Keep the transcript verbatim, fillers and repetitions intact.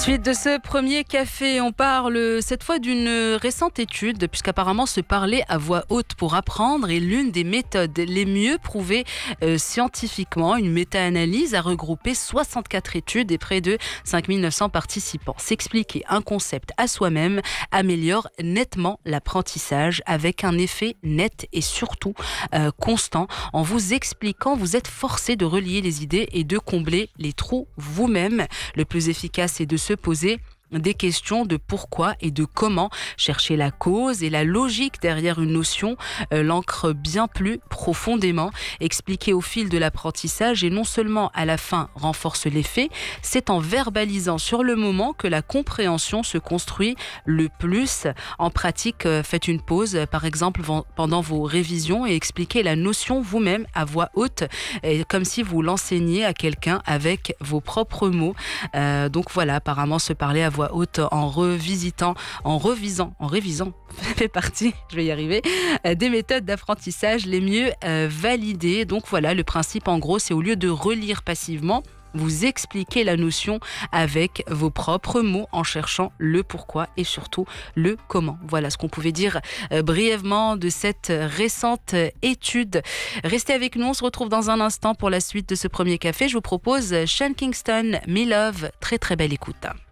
Suite de ce premier café, on parle cette fois d'une récente étude, puisqu'apparemment se parler à voix haute pour apprendre est l'une des méthodes les mieux prouvées euh, scientifiquement. Une méta-analyse a regroupé soixante-quatre études et près de cinq mille neuf cents participants. S'expliquer un concept à soi-même améliore nettement l'apprentissage avec un effet net et surtout euh, constant. En vous expliquant, vous êtes forcé de relier les idées et de combler les trous vous-même. Le plus efficace est de se poser des questions de pourquoi et de comment, chercher la cause et la logique derrière une notion, euh, l'ancre bien plus profondément. Expliquer au fil de l'apprentissage et non seulement à la fin renforce l'effet, c'est en verbalisant sur le moment que la compréhension se construit le plus. En pratique, euh, faites une pause, par exemple pendant vos révisions, et expliquez la notion vous-même à voix haute, et comme si vous l'enseigniez à quelqu'un avec vos propres mots. Euh, donc voilà, apparemment se parler à voix haute en revisitant, en revisant, en révisant, fait partie, je vais y arriver, euh, des méthodes d'apprentissage les mieux euh, validées. Donc voilà, le principe en gros, c'est au lieu de relire passivement, vous expliquez la notion avec vos propres mots en cherchant le pourquoi et surtout le comment. Voilà ce qu'on pouvait dire euh, brièvement de cette récente étude. Restez avec nous, on se retrouve dans un instant pour la suite de ce premier café. Je vous propose Sean Kingston, Me Love. Très très belle écoute.